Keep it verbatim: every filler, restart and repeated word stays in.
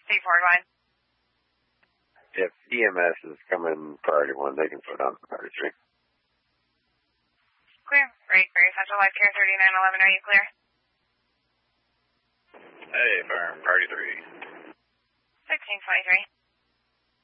State Forward Line. If E M S is coming priority one, they can put on priority three. Clear. Great. Very Central Life Care thirty-nine eleven. Are you clear? Hey, firm.